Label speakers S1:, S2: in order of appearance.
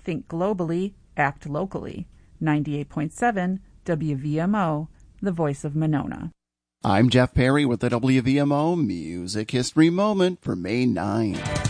S1: Think globally, act locally. 98.7 WVMO, the voice of Monona.
S2: I'm Jeff Perry with the WVMO Music History Moment for May 9th.